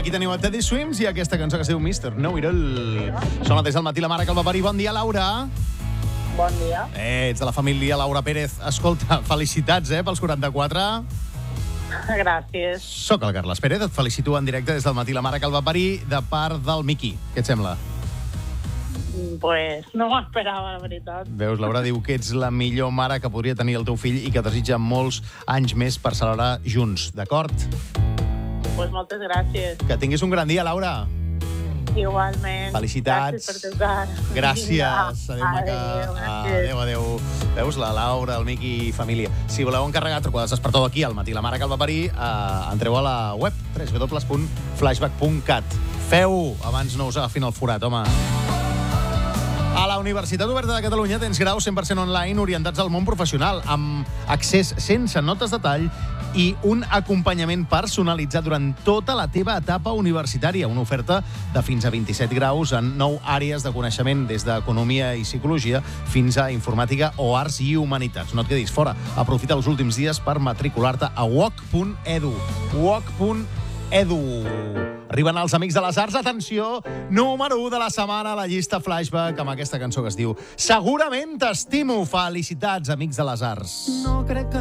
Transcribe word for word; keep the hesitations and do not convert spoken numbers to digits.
Aquí teniu a Teddy Swims i aquesta cançó que es diu mister Know-It-All. Sona des del matí la mare que el va parir. Bon dia, Laura. Bon dia. Eh, ets de la família Laura Pérez. Escolta, felicitats, eh, pels quaranta-quatre. Gràcies. Soc el Carles Pérez, et felicito en directe des del matí la mare que el va parir de part del Miqui. Què et sembla? Pues no m'ho esperava, la veritat. Veus, Laura diu que ets la millor mare que podria tenir el teu fill i que desitja molts anys més per celebrar junts, d'acord? Pues moltes gràcies. Que tinguis un gran dia, Laura. Igualment. Felicitats. Gràcies per trucar. Gràcies. Adéu, maca. Adéu, gràcies. Adéu, adéu. Veus, la Laura, el Miqui i família. Si voleu encarregar trucades despertador aquí al matí la mare que el va parir, eh, entreu a la web w w w punt flashback punt cat. Feu, abans no us agafin el forat, home. A la Universitat Oberta de Catalunya tens graus cent per cent online orientats al món professional, amb accés sense notes de tall i un acompanyament personalitzat durant tota la teva etapa universitària. Una oferta de fins a vint-i-set graus en nou àrees de coneixement, des d'economia i psicologia fins a informàtica o arts i humanitats. No et quedis fora. Aprofita els últims dies per matricular-te a u o c punt e d u. u o c punt e d u. Arriben els Amics de les Arts. Atenció, número u de la setmana a la llista Flashback amb aquesta cançó que es diu Segurament t'estimo. Felicitats, Amics de les Arts. No crec que